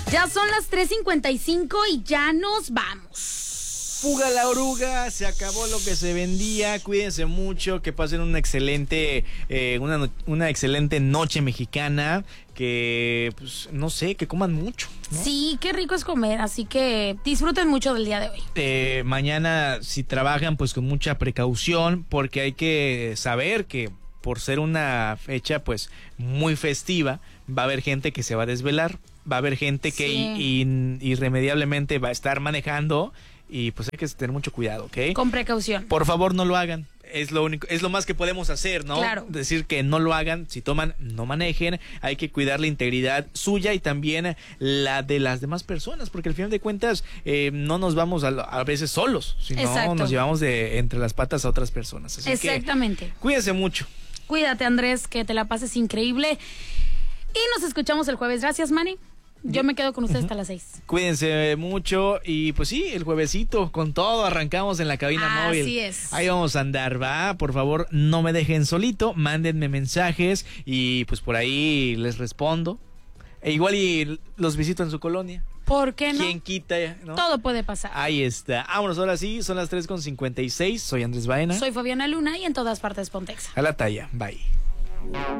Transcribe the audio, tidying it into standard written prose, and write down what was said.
Ya son las 3:55 y ya nos vamos. Fuga la oruga, se acabó lo que se vendía. Cuídense mucho, que pasen una excelente noche mexicana. Que, pues, no sé, que coman mucho, ¿no? Sí, qué rico es comer, así que disfruten mucho del día de hoy. Mañana, si trabajan, pues con mucha precaución, porque hay que saber que por ser una fecha, pues, muy festiva, va a haber gente que se va a desvelar, va a haber gente que irremediablemente va a estar manejando y pues hay que tener mucho cuidado, ¿ok? Con precaución. Por favor, no lo hagan. Es lo único, es lo más que podemos hacer, ¿no? Claro. Decir que no lo hagan, si toman, no manejen, hay que cuidar la integridad suya y también la de las demás personas, porque al final de cuentas no nos vamos a veces solos, sino Exacto. nos llevamos de entre las patas a otras personas. Así Exactamente. que cuídense mucho. Cuídate, Andrés, que te la pases increíble. Y nos escuchamos el jueves. Gracias, Manny. Yo me quedo con ustedes hasta las 6. Cuídense mucho y pues sí, el juevesito con todo arrancamos en la cabina móvil. Así es. Ahí vamos a andar, va. Por favor, no me dejen solito, mándenme mensajes y pues por ahí les respondo. E igual y los visito en su colonia. ¿Por qué no? ¿Quién quita, no? Todo puede pasar. Ahí está. Vámonos, ahora sí, son las 3:56. Soy Andrés Baena. Soy Fabiana Luna y en todas partes Pontexa. A la talla. Bye.